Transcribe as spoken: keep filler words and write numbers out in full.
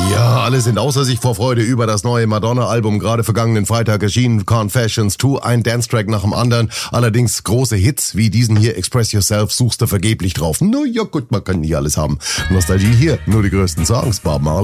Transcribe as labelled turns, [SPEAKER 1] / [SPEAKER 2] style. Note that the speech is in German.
[SPEAKER 1] Ja, alle sind außer sich vor Freude über das neue Madonna-Album. Gerade vergangenen Freitag erschienen Confessions zwei, ein Dance-Track nach dem anderen. Allerdings große Hits wie diesen hier, Express Yourself, suchst du vergeblich drauf. Na ja gut, man kann nicht alles haben. Nostalgie hier, nur die größten Songs, Bob Marley.